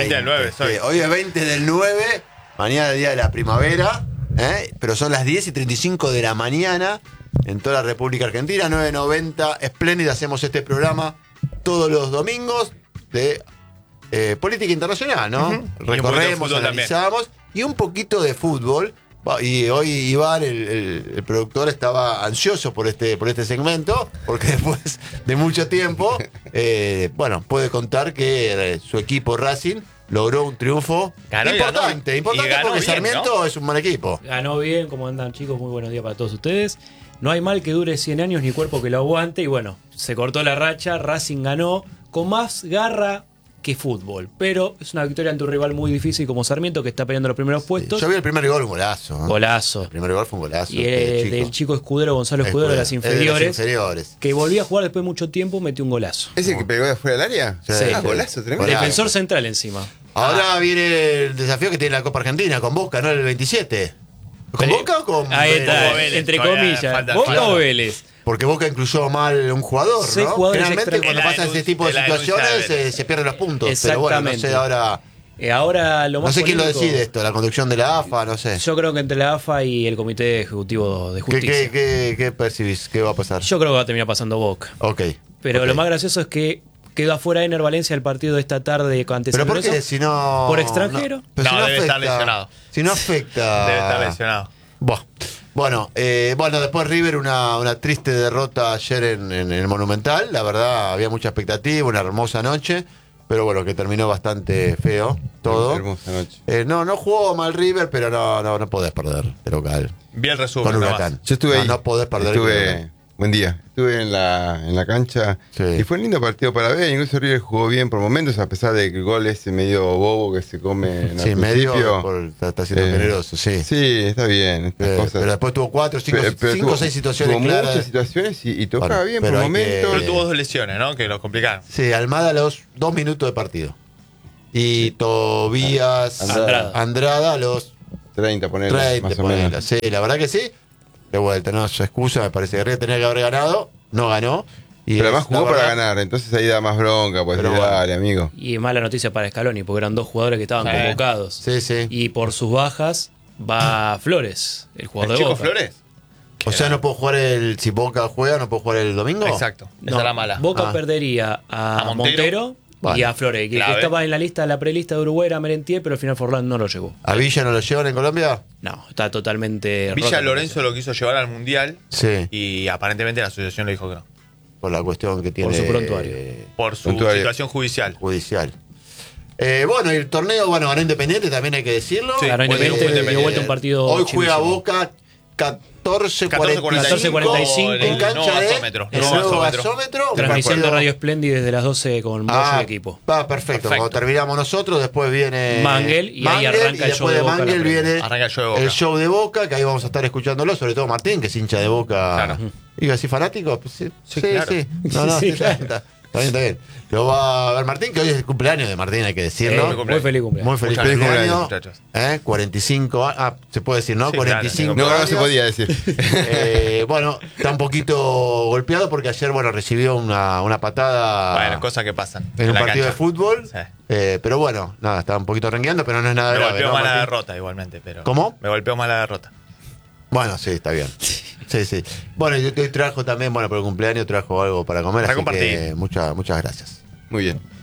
20 del 9, Sí, hoy es 20 del 9, mañana es el día de la primavera, pero son las 10:35 de la mañana en toda la República Argentina, 9:90, espléndida, hacemos este programa todos los domingos de política internacional, ¿no? Recorremos, analizamos y un poquito de fútbol. Y hoy Iván, el productor, estaba ansioso por este segmento, porque después de mucho tiempo, puede contar que su equipo Racing logró un triunfo importante porque Sarmiento, ¿no? Es un buen equipo. Ganó bien, ¿cómo andan, chicos? Muy buenos días para todos ustedes. No hay mal que dure 100 años ni cuerpo que lo aguante. Y bueno, se cortó la racha, Racing ganó con más garra que fútbol, pero es una victoria ante un rival muy difícil como Sarmiento, que está peleando los primeros puestos. Yo vi el primer gol, un golazo. Golazo. El primer gol fue un golazo. Y del chico Escudero, Gonzalo Escudero, de las inferiores, que volvió a jugar después de mucho tiempo, metió un golazo. ¿Es el que pegó de afuera del área? Sí. Golazo, tremendo. Defensor central encima. Ahora viene el desafío que tiene la Copa Argentina con Boca, ¿no? El 27. ¿Con Boca o con Ahí está, Vélez? entre comillas. ¿Boca o Vélez? Porque Boca incluyó mal un jugador, 6 ¿no? jugadores Generalmente cuando pasan ese tipo de situaciones se pierden los puntos. Pero bueno, no sé ahora. Ahora lo más no sé quién lo polémico, decide esto, la conducción de la AFA, no sé. Yo creo que entre la AFA y el Comité Ejecutivo de Justicia. ¿Qué percibís? ¿Qué va a pasar? Yo creo que va a terminar pasando Boca. Ok. Pero lo más gracioso es que quedó afuera Ener Valencia el partido de esta tarde ante ¿Pero San por Lorenzo. qué? Si no... ¿Por extranjero? Pero no, si debe estar lesionado. Si no afecta... Debe estar lesionado. Bueno, después River, una triste derrota ayer en el Monumental. La verdad, había mucha expectativa, una hermosa noche, pero bueno, que terminó bastante feo todo. Hermosa noche. No jugó mal River, pero no podés perder de local. Vi el resumen. Con Huracán. Yo estuve ahí. No podés perder. Buen día. Estuve en la cancha y fue un lindo partido para ver. Incluso River jugó bien por momentos, a pesar de que el gol ese medio bobo que se come en el medio está siendo generoso, sí. Sí, está bien. Cosas. Pero después tuvo 4, 5 o 6 situaciones tuvo claras. Muchas situaciones y tocaba bien por momentos. Pero tuvo 2 lesiones, ¿no? Que lo complicaron. Sí, Almada a los 2 minutos de partido. Y Tobías Andrada a los 30, más o menos. Sí, la verdad que sí. De vuelta, no es excusa, me parece que tenía que haber ganado, no ganó. Pero además jugó para ganar, entonces ahí da más bronca, pues dale, amigo. Y mala noticia para Scaloni, porque eran 2 jugadores que estaban convocados. Sí. Y por sus bajas va Flores, el jugador de Boca. Flores? O sea, no puedo jugar si Boca juega, no puedo jugar el domingo. Exacto, esa es la mala. Boca perdería a Montero y a Flores, que estaba en la lista, la prelista de Uruguay era Merentier, pero al final Forlán no lo llevó. ¿A Villa no lo llevan en Colombia? No, está totalmente... Villa Lorenzo lo quiso llevar al Mundial y aparentemente la asociación le dijo que no. Por la cuestión que tiene... Por su prontuario. Por su situación judicial. Y el torneo, ganó Independiente, también hay que decirlo. Sí, ganó Independiente, dio vuelta un partido hoy juega chivísimo. Boca 14:45 en cancha de el nuevo gasómetro. Transmisión de Radio Splendid desde las 12 con vos y el equipo. Perfecto. Cuando terminamos nosotros, después viene Mangel y ahí arranca el show de Boca. Después de Mangel viene el show de Boca, que ahí vamos a estar escuchándolo, sobre todo Martín, que es hincha de Boca. Claro. ¿Y así fanático? Sí. Claro. Está bien. Lo va a ver Martín, que hoy es el cumpleaños de Martín, hay que decirlo. Muy feliz cumpleaños. Muy feliz cumpleaños, muchachos. 45 se puede decir, ¿no? Sí, 45 claro. años. No se podía decir. Está un poquito golpeado porque ayer, recibió una patada. Cosas que pasan. En un partido cancha. de fútbol. Sí. Pero está un poquito rengueando, pero no es nada Me grave. golpeó ¿no, mal la Martín? derrota igualmente. Pero ¿Cómo? Me golpeó mal la derrota. Bueno, sí, está bien. Sí. Yo te trajo también, por el cumpleaños trajo algo para comer, Para así compartir. que muchas gracias. Muy bien.